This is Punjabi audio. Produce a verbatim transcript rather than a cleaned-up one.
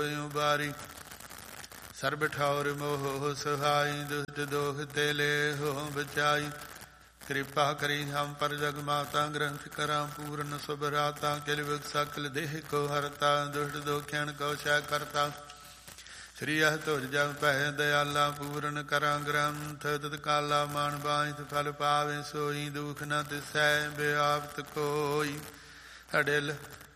ਉਬਾਰੀ ਸਰਬ ਠੌਰ ਮੋਹ ਸਹਾਈ ਦੁਸ਼ਟ ਦੋਖ ਤੇ ਲੈ ਹੋ ਬਚਾਈ ਕਿਰਪਾ ਕਰੀ ਹਮ ਪਰ ਜਗ ਮਾਤਾ ਗ੍ਰੰਥ ਕਰਾਂ ਪੂਰਨ ਸੁਭਰਾਤਾ ਕਿਲ ਵਿਗ ਸਕਲ ਦੇਹ ਕੋ ਹਰਤਾ ਦੁਸ਼ਟ ਦੋਖਿਆਨ ਕੋ ਸ਼ੈ ਕਰਤਾ ਸ੍ਰੀ ਅਹ ਤੁਜ ਜਗ ਭੈ ਦਇਆਲਾ ਪੂਰਨ ਕਰਾਂ ਗ੍ਰੰਥ ਤਤ ਕਾਲਾ ਮਾਨ ਬਾਇਤ ਫਲ ਪਾਵੇ ਸੋਈ ਦੁਖ ਨ ਤਿਸੈ ਬਿਆਪਤ ਕੋਈ ਅਡਿਲ